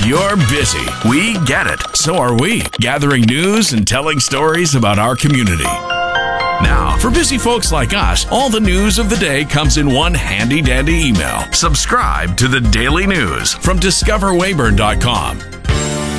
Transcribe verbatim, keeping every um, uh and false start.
You're busy. We get it. So are we. Gathering news and telling stories about our community. Now, for busy folks like us, all the news of the day comes in one handy-dandy email. Subscribe to the Daily News from discover weyburn dot com.